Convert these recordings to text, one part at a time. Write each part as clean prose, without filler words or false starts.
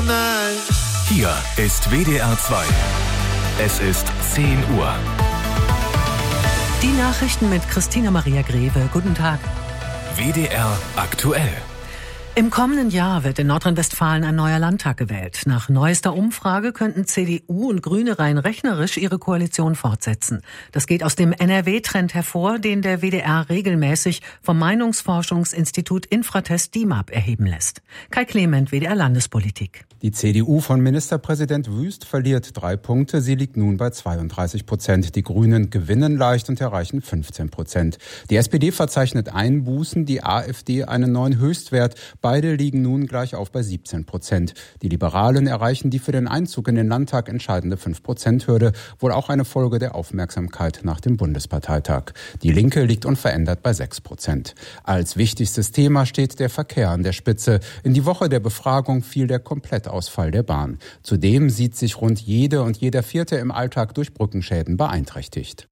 all night. Hier ist WDR 2. Es ist 10 Uhr. Die Nachrichten mit Christina Maria Greve. Guten Tag. WDR aktuell. Im kommenden Jahr wird in Nordrhein-Westfalen ein neuer Landtag gewählt. Nach neuester Umfrage könnten CDU und Grüne rein rechnerisch ihre Koalition fortsetzen. Das geht aus dem NRW-Trend hervor, den der WDR regelmäßig vom Meinungsforschungsinstitut Infratest DIMAP erheben lässt. Kai Clement, WDR Landespolitik. Die CDU von Ministerpräsident Wüst verliert 3 Punkte. Sie liegt nun bei 32%. Die Grünen gewinnen leicht und erreichen 15%. Die SPD verzeichnet Einbußen, die AfD einen neuen Höchstwert. Beide liegen nun gleich auf bei 17%. Die Liberalen erreichen die für den Einzug in den Landtag entscheidende 5%-Hürde, wohl auch eine Folge der Aufmerksamkeit nach dem Bundesparteitag. Die Linke liegt unverändert bei 6%. Als wichtigstes Thema steht der Verkehr an der Spitze. In die Woche der Befragung fiel der Komplettausfall der Bahn. Zudem sieht sich rund jede und jeder Vierte im Alltag durch Brückenschäden beeinträchtigt.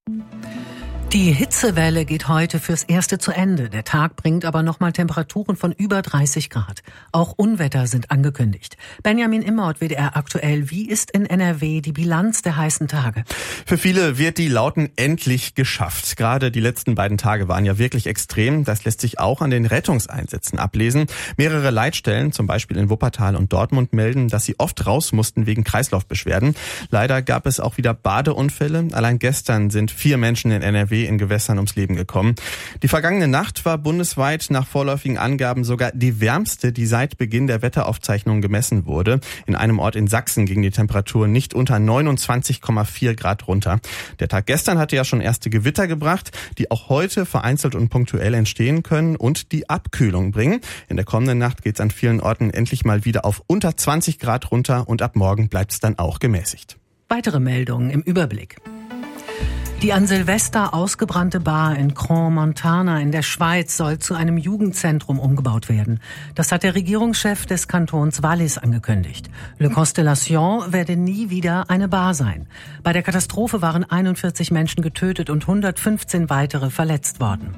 Die Hitzewelle geht heute fürs Erste zu Ende. Der Tag bringt aber nochmal Temperaturen von über 30 Grad. Auch Unwetter sind angekündigt. Benjamin Immert, WDR aktuell. Wie ist in NRW die Bilanz der heißen Tage? Für viele wird die lauten endlich geschafft. Gerade die letzten beiden Tage waren ja wirklich extrem. Das lässt sich auch an den Rettungseinsätzen ablesen. Mehrere Leitstellen, zum Beispiel in Wuppertal und Dortmund, melden, dass sie oft raus mussten wegen Kreislaufbeschwerden. Leider gab es auch wieder Badeunfälle. Allein gestern sind 4 Menschen in NRW in Gewässern ums Leben gekommen. Die vergangene Nacht war bundesweit nach vorläufigen Angaben sogar die wärmste, die seit Beginn der Wetteraufzeichnungen gemessen wurde. In einem Ort in Sachsen ging die Temperatur nicht unter 29,4 Grad runter. Der Tag gestern hatte ja schon erste Gewitter gebracht, die auch heute vereinzelt und punktuell entstehen können und die Abkühlung bringen. In der kommenden Nacht geht es an vielen Orten endlich mal wieder auf unter 20 Grad runter und ab morgen bleibt es dann auch gemäßigt. Weitere Meldungen im Überblick. Die an Silvester ausgebrannte Bar in Crans-Montana in der Schweiz soll zu einem Jugendzentrum umgebaut werden. Das hat der Regierungschef des Kantons Wallis angekündigt. Le Constellation werde nie wieder eine Bar sein. Bei der Katastrophe waren 41 Menschen getötet und 115 weitere verletzt worden.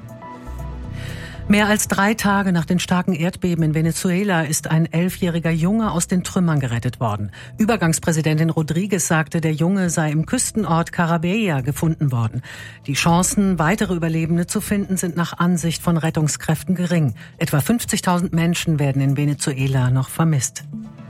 Mehr als 3 Tage nach den starken Erdbeben in Venezuela ist ein 11-jähriger Junge aus den Trümmern gerettet worden. Übergangspräsidentin Rodriguez sagte, der Junge sei im Küstenort Carabella gefunden worden. Die Chancen, weitere Überlebende zu finden, sind nach Ansicht von Rettungskräften gering. Etwa 50.000 Menschen werden in Venezuela noch vermisst.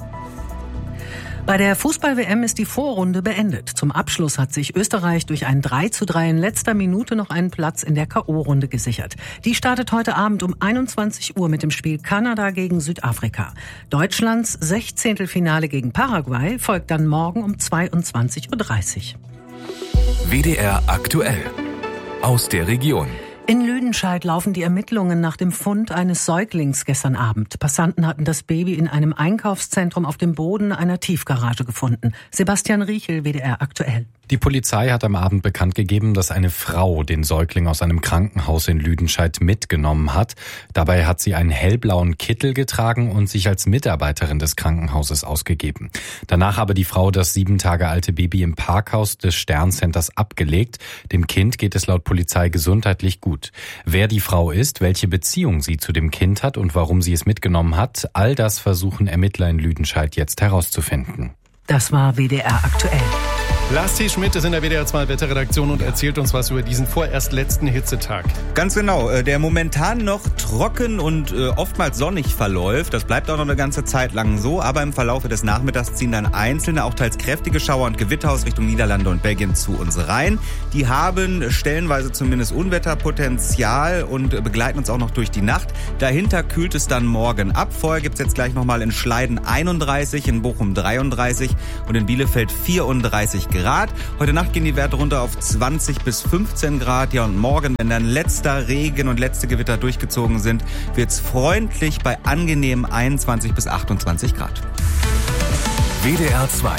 Bei der Fußball-WM ist die Vorrunde beendet. Zum Abschluss hat sich Österreich durch ein 3:3 in letzter Minute noch einen Platz in der K.O.-Runde gesichert. Die startet heute Abend um 21 Uhr mit dem Spiel Kanada gegen Südafrika. Deutschlands 16. Finale gegen Paraguay folgt dann morgen um 22:30 Uhr. WDR aktuell. Aus der Region. In Lüdenscheid laufen die Ermittlungen nach dem Fund eines Säuglings gestern Abend. Passanten hatten das Baby in einem Einkaufszentrum auf dem Boden einer Tiefgarage gefunden. Sebastian Riechel, WDR aktuell. Die Polizei hat am Abend bekannt gegeben, dass eine Frau den Säugling aus einem Krankenhaus in Lüdenscheid mitgenommen hat. Dabei hat sie einen hellblauen Kittel getragen und sich als Mitarbeiterin des Krankenhauses ausgegeben. Danach habe die Frau das 7 Tage alte Baby im Parkhaus des Sterncenters abgelegt. Dem Kind geht es laut Polizei gesundheitlich gut. Wer die Frau ist, welche Beziehung sie zu dem Kind hat und warum sie es mitgenommen hat, all das versuchen Ermittler in Lüdenscheid jetzt herauszufinden. Das war WDR aktuell. Lars T. Schmidt ist in der WDR 2 Wetterredaktion und erzählt uns was über diesen vorerst letzten Hitzetag. Ganz genau, der momentan noch trocken und oftmals sonnig verläuft. Das bleibt auch noch eine ganze Zeit lang so, aber im Verlauf des Nachmittags ziehen dann einzelne, auch teils kräftige Schauer und Gewitter aus Richtung Niederlande und Belgien zu uns rein. Die haben stellenweise zumindest Unwetterpotenzial und begleiten uns auch noch durch die Nacht. Dahinter kühlt es dann morgen ab. Vorher gibt es jetzt gleich nochmal in Schleiden 31, in Bochum 33 und in Bielefeld 34 Grad. Heute Nacht gehen die Werte runter auf 20 bis 15 Grad. Ja, und morgen, wenn dann letzter Regen und letzte Gewitter durchgezogen sind, wird's freundlich bei angenehmen 21 bis 28 Grad. WDR 2.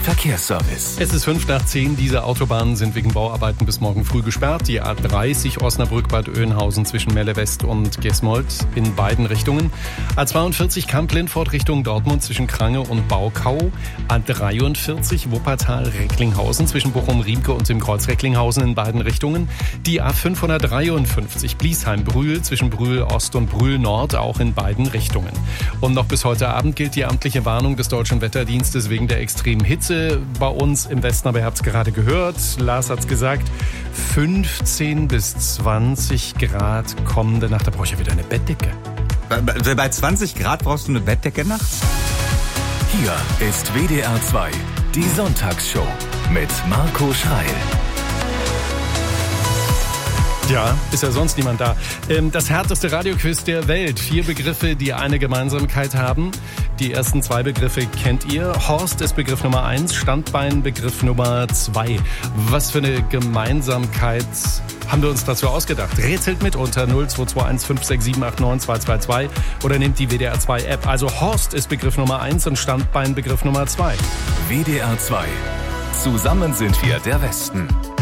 Verkehrsservice. Es ist 5:10. Diese Autobahnen sind wegen Bauarbeiten bis morgen früh gesperrt. Die A30 Osnabrück-Bad Oeynhausen zwischen Melle West und Gesmold in beiden Richtungen. A42 Kamp-Lindfort Richtung Dortmund zwischen Krange und Baukau. A43 Wuppertal-Recklinghausen zwischen Bochum-Riemke und dem Kreuz Recklinghausen in beiden Richtungen. Die A553 Bliesheim-Brühl zwischen Brühl-Ost und Brühl-Nord auch in beiden Richtungen. Und noch bis heute Abend gilt die amtliche Warnung des Deutschen Wetterdienstes wegen der extremen Hitze bei uns im Westen, aber ihr habt es gerade gehört, Lars hat es gesagt, 15 bis 20 Grad kommende Nacht, da brauche ich ja wieder eine Bettdecke. Bei 20 Grad brauchst du eine Bettdecke nachts? Hier ist WDR 2, die Sonntagsshow mit Marco Schreil. Ja, ist ja sonst niemand da. Das härteste Radioquiz der Welt. 4 Begriffe, die eine Gemeinsamkeit haben. Die ersten 2 Begriffe kennt ihr. Horst ist Begriff Nummer 1, Standbein Begriff Nummer 2. Was für eine Gemeinsamkeit haben wir uns dazu ausgedacht? Rätselt mit unter 0221 56789 222 oder nehmt die WDR 2 App. Also Horst ist Begriff Nummer 1 und Standbein Begriff Nummer 2. WDR 2. Zusammen sind wir der Westen.